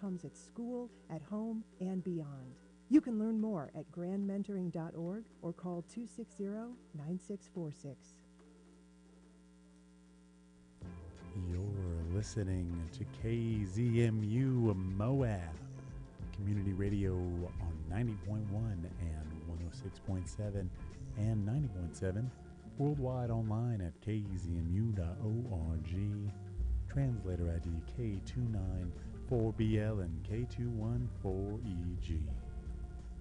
outcomes at school, at home, and beyond. You can learn more at grandmentoring.org or call 260-9646. You're listening to KZMU Moab Community Radio on 90.1 and 106.7 and 90.7. Worldwide online at kzmu.org. Translator ID K294BL and K214EG.